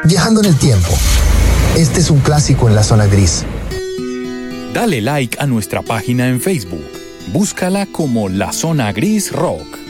Viajando en el tiempo. Este es un clásico en la zona gris. Dale like a nuestra página en Facebook. Búscala como La Zona Gris Rock.